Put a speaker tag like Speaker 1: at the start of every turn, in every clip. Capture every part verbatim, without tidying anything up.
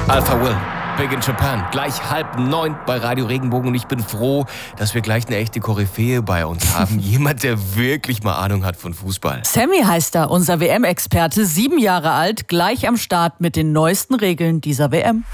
Speaker 1: Alpha Will, Big in Japan, gleich halb neun bei Radio Regenbogen und ich bin froh, dass wir gleich eine echte Koryphäe bei uns haben. Jemand, der wirklich mal Ahnung hat von Fußball.
Speaker 2: Sammy heißt er, unser W M-Experte, sieben Jahre alt, gleich am Start mit den neuesten Regeln dieser W M.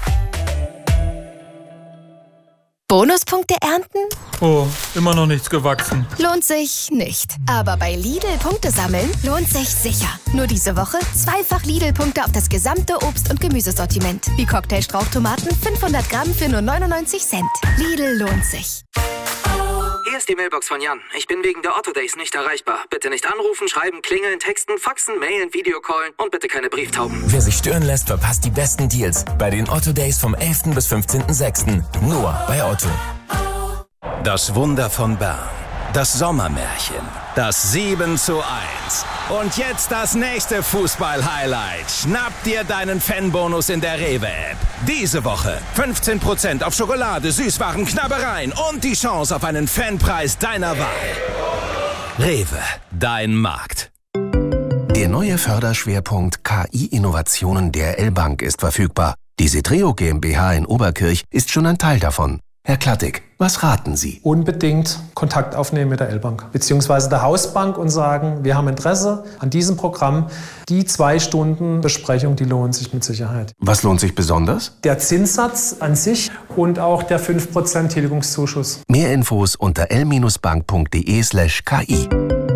Speaker 3: Bonuspunkte ernten?
Speaker 4: Oh, immer noch nichts gewachsen.
Speaker 3: Lohnt sich nicht. Aber bei Lidl Punkte sammeln lohnt sich sicher. Nur diese Woche zweifach Lidl-Punkte auf das gesamte Obst- und Gemüsesortiment. Wie Cocktail-Strauchtomaten fünfhundert Gramm für nur neunundneunzig Cent. Lidl lohnt sich.
Speaker 5: Hier ist die Mailbox von Jan. Ich bin wegen der Otto Days nicht erreichbar. Bitte nicht anrufen, schreiben, klingeln, texten, faxen, mailen, Videocallen und bitte keine Brieftauben.
Speaker 6: Wer sich stören lässt, verpasst die besten Deals bei den Otto Days vom elften bis fünfzehnten sechsten Nur bei Otto.
Speaker 7: Das Wunder von Bern. Das Sommermärchen. Das sieben zu eins. Und jetzt das nächste Fußball-Highlight. Schnapp dir deinen Fanbonus in der Rewe-App. Diese Woche fünfzehn Prozent auf Schokolade, Süßwaren, Knabbereien und die Chance auf einen Fanpreis deiner Wahl. Rewe, dein Markt.
Speaker 8: Der neue Förderschwerpunkt K I-Innovationen der L-Bank ist verfügbar. Die Setreo GmbH in Oberkirch ist schon ein Teil davon. Herr Klattig, was raten Sie?
Speaker 9: Unbedingt Kontakt aufnehmen mit der L-Bank bzw. der Hausbank und sagen, wir haben Interesse an diesem Programm. Die zwei Stunden Besprechung, die lohnen sich mit Sicherheit.
Speaker 8: Was lohnt sich besonders?
Speaker 9: Der Zinssatz an sich und auch der fünf Prozent Tilgungszuschuss.
Speaker 8: Mehr Infos unter l-bank.de slash ki.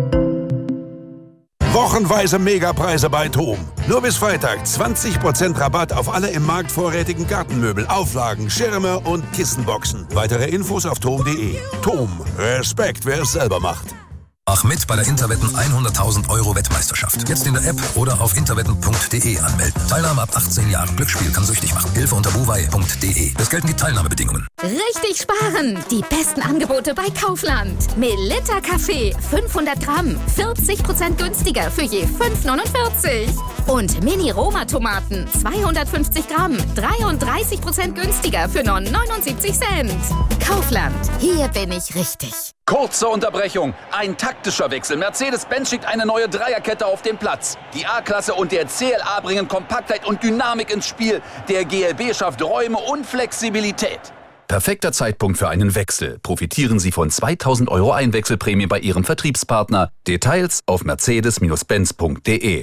Speaker 10: Wochenweise Megapreise bei TOM. Nur bis Freitag zwanzig Prozent Rabatt auf alle im Markt vorrätigen Gartenmöbel, Auflagen, Schirme und Kissenboxen. Weitere Infos auf tom punkt de. TOM. Respekt, wer es selber macht.
Speaker 11: Mach mit bei der Interwetten hunderttausend Euro Wettmeisterschaft. Jetzt in der App oder auf interwetten punkt de anmelden. Teilnahme ab achtzehn Jahren. Glücksspiel kann süchtig machen. Hilfe unter buwei punkt de. Es gelten die Teilnahmebedingungen.
Speaker 12: Richtig sparen! Die besten Angebote bei Kaufland. Melitta Kaffee fünfhundert Gramm. vierzig Prozent günstiger für je fünf neunundvierzig. Und Mini-Roma-Tomaten zweihundertfünfzig Gramm. dreiunddreißig Prozent günstiger für nur neunundsiebzig Cent. Kaufland. Hier bin ich richtig.
Speaker 13: Kurze Unterbrechung. Ein taktischer Wechsel. Mercedes-Benz schickt eine neue Dreierkette auf den Platz. Die A-Klasse und der C L A bringen Kompaktheit und Dynamik ins Spiel. Der G L B schafft Räume und Flexibilität.
Speaker 14: Perfekter Zeitpunkt für einen Wechsel. Profitieren Sie von zweitausend Euro Einwechselprämie bei Ihrem Vertriebspartner. Details auf mercedes benz punkt de.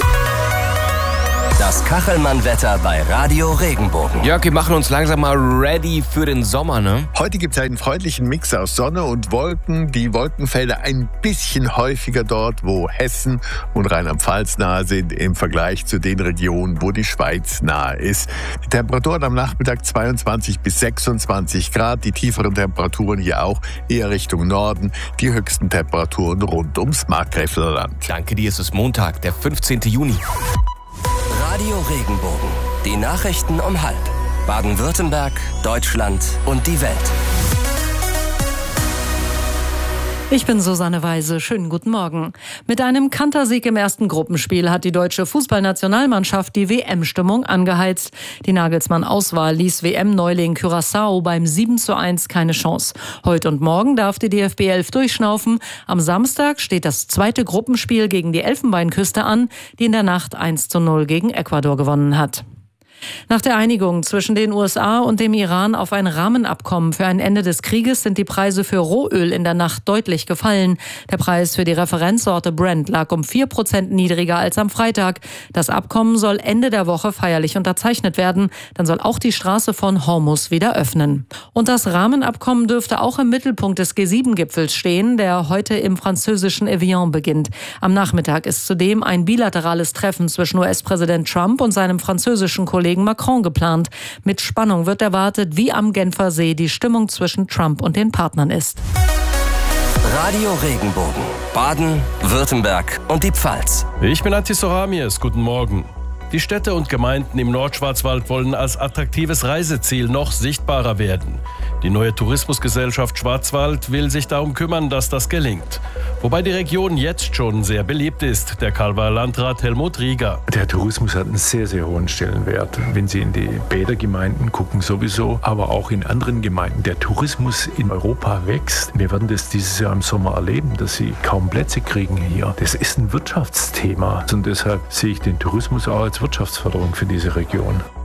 Speaker 6: Das Kachelmann-Wetter bei Radio Regenbogen.
Speaker 1: Jörg, wir machen uns langsam mal ready für den Sommer, ne?
Speaker 15: Heute gibt es einen freundlichen Mix aus Sonne und Wolken. Die Wolkenfelder ein bisschen häufiger dort, wo Hessen und Rheinland-Pfalz nahe sind, im Vergleich zu den Regionen, wo die Schweiz nahe ist. Die Temperaturen am Nachmittag zweiundzwanzig bis sechsundzwanzig Grad. Die tieferen Temperaturen hier auch eher Richtung Norden. Die höchsten Temperaturen rund ums Markgräflerland.
Speaker 1: Danke dir, es ist Montag, der fünfzehnten Juni.
Speaker 6: Radio Regenbogen. Die Nachrichten um halb. Baden-Württemberg, Deutschland und die Welt.
Speaker 2: Ich bin Susanne Weise. Schönen guten Morgen. Mit einem Kantersieg im ersten Gruppenspiel hat die deutsche Fußballnationalmannschaft die W M-Stimmung angeheizt. Die Nagelsmann-Auswahl ließ W M-Neuling Curaçao beim sieben zu eins keine Chance. Heute und morgen darf die D F B elf durchschnaufen. Am Samstag steht das zweite Gruppenspiel gegen die Elfenbeinküste an, die in der Nacht eins zu null gegen Ecuador gewonnen hat. Nach der Einigung zwischen den U S A und dem Iran auf ein Rahmenabkommen für ein Ende des Krieges sind die Preise für Rohöl in der Nacht deutlich gefallen. Der Preis für die Referenzsorte Brent lag um vier Prozent niedriger als am Freitag. Das Abkommen soll Ende der Woche feierlich unterzeichnet werden. Dann soll auch die Straße von Hormuz wieder öffnen. Und das Rahmenabkommen dürfte auch im Mittelpunkt des G sieben Gipfels stehen, der heute im französischen Evian beginnt. Am Nachmittag ist zudem ein bilaterales Treffen zwischen U S-Präsident Trump und seinem französischen Kollegen Macron geplant. Mit Spannung wird erwartet, wie am Genfer See die Stimmung zwischen Trump und den Partnern ist.
Speaker 6: Radio Regenbogen, Baden, Württemberg und die Pfalz.
Speaker 16: Ich bin Antis Soramies. Guten Morgen. Die Städte und Gemeinden im Nordschwarzwald wollen als attraktives Reiseziel noch sichtbarer werden. Die neue Tourismusgesellschaft Schwarzwald will sich darum kümmern, dass das gelingt. Wobei die Region jetzt schon sehr beliebt ist, der Calver Landrat Helmut Rieger.
Speaker 17: Der Tourismus hat einen sehr, sehr hohen Stellenwert. Wenn Sie in die Bädergemeinden gucken sowieso, aber auch in anderen Gemeinden. Der Tourismus in Europa wächst. Wir werden das dieses Jahr im Sommer erleben, dass Sie kaum Plätze kriegen hier. Das ist ein Wirtschaftsthema und deshalb sehe ich den Tourismus auch als Wirtschaftsförderung für diese Region.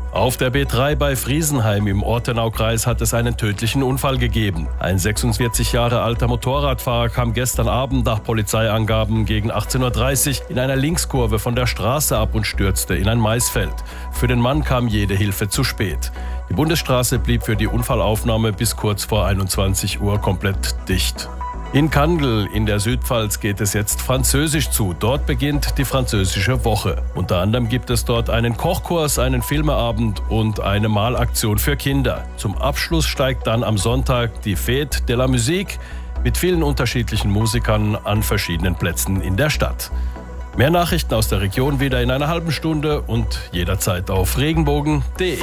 Speaker 16: Auf der B drei bei Friesenheim im Ortenaukreis hat es einen tödlichen Unfall gegeben. Ein sechsundvierzig Jahre alter Motorradfahrer kam gestern Abend nach Polizeiangaben gegen achtzehn Uhr dreißig in einer Linkskurve von der Straße ab und stürzte in ein Maisfeld. Für den Mann kam jede Hilfe zu spät. Die Bundesstraße blieb für die Unfallaufnahme bis kurz vor einundzwanzig Uhr komplett dicht. In Kandel in der Südpfalz geht es jetzt französisch zu. Dort beginnt die französische Woche. Unter anderem gibt es dort einen Kochkurs, einen Filmeabend und eine Malaktion für Kinder. Zum Abschluss steigt dann am Sonntag die Fête de la Musique mit vielen unterschiedlichen Musikern an verschiedenen Plätzen in der Stadt. Mehr Nachrichten aus der Region wieder in einer halben Stunde und jederzeit auf regenbogen punkt de.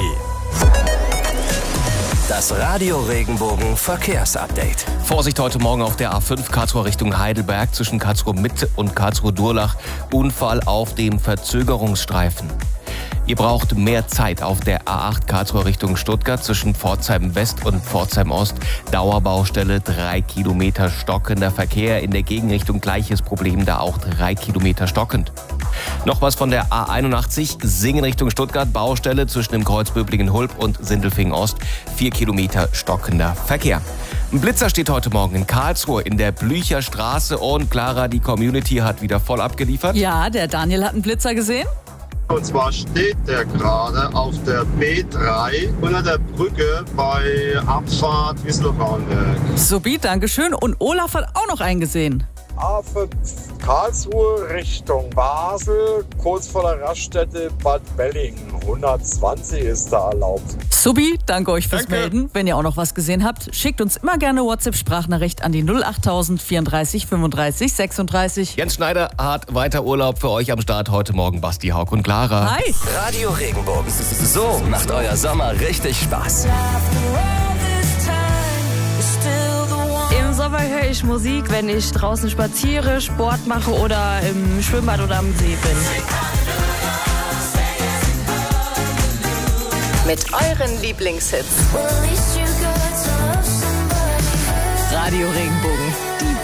Speaker 6: Das Radio Regenbogen Verkehrsupdate.
Speaker 1: Vorsicht heute Morgen auf der A fünf Karlsruhe Richtung Heidelberg zwischen Karlsruhe Mitte und Karlsruhe Durlach. Unfall auf dem Verzögerungsstreifen. Ihr braucht mehr Zeit auf der A acht Karlsruhe Richtung Stuttgart zwischen Pforzheim West und Pforzheim Ost. Dauerbaustelle, drei Kilometer stockender Verkehr. In der Gegenrichtung gleiches Problem, da auch drei Kilometer stockend. Noch was von der A einundachtzig, Singen Richtung Stuttgart, Baustelle zwischen dem Kreuz Böblingen-Hulb und Sindelfingen Ost, vier Kilometer stockender Verkehr. Ein Blitzer steht heute Morgen in Karlsruhe in der Blücher Straße und Clara, die Community hat wieder voll abgeliefert.
Speaker 18: Ja, der Daniel hat einen Blitzer gesehen.
Speaker 19: Und zwar steht der gerade auf der B drei unter der Brücke bei Abfahrt Wiesloch-Frauenberg.
Speaker 18: Sobi, dankeschön. Und Olaf hat auch noch einen gesehen.
Speaker 20: A fünf Karlsruhe Richtung Basel, kurz vor der Raststätte Bad Bellingen. hundertzwanzig ist da erlaubt.
Speaker 18: Subi, danke euch fürs
Speaker 20: Danke.
Speaker 18: Melden. Wenn ihr auch noch was gesehen habt, schickt uns immer gerne WhatsApp-Sprachnachricht an die null achttausend vierunddreißig fünfunddreißig sechsunddreißig.
Speaker 1: Jens Schneider hat weiter Urlaub für euch am Start heute Morgen. Basti, Haug und Clara.
Speaker 18: Hi.
Speaker 6: Radio Regenbogen. So macht euer Sommer richtig Spaß.
Speaker 21: Im Sommer höre ich Musik, wenn ich draußen spaziere, Sport mache oder im Schwimmbad oder am See bin.
Speaker 2: Mit euren Lieblingshits.
Speaker 18: Radio Regenbogen. Die